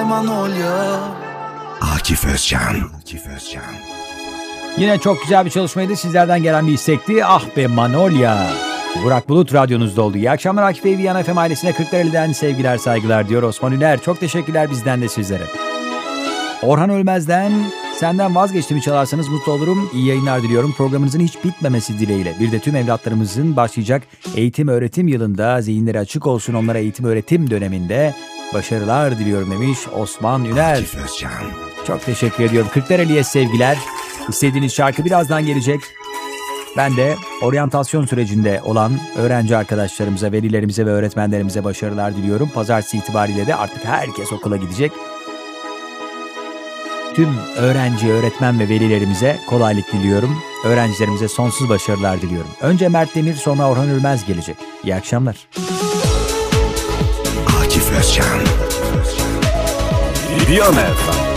Manolya. Akif Özcan. Yine çok güzel bir çalışmaydı. Sizlerden gelen bir istekti. Ah be Manolya. Burak Bulut radyonuzda oldu. İyi akşamlar Akif Bey, Viyana FM ailesine Kırklareli'den sevgiler saygılar diyor Osman Üner. Çok teşekkürler bizden de sizlere. Orhan Ölmez'den senden vazgeçtiğimi çalarsanız mutlu olurum. İyi yayınlar diliyorum. Programınızın hiç bitmemesi dileğiyle. Bir de tüm evlatlarımızın başlayacak eğitim öğretim yılında zihinleri açık olsun, onlara eğitim öğretim döneminde başarılar diliyorum demiş Osman Üner. Akif Özcan. Çok teşekkür ediyorum. Kırklareli'ye sevgiler. İstediğiniz şarkı birazdan gelecek. Ben de oryantasyon sürecinde olan öğrenci arkadaşlarımıza, velilerimize ve öğretmenlerimize başarılar diliyorum. Pazartesi itibariyle de artık herkes okula gidecek. Tüm öğrenci, öğretmen ve velilerimize kolaylık diliyorum. Öğrencilerimize sonsuz başarılar diliyorum. Önce Mert Demir, sonra Orhan Ölmez gelecek. İyi akşamlar. Akif Özcan. Viyana FM.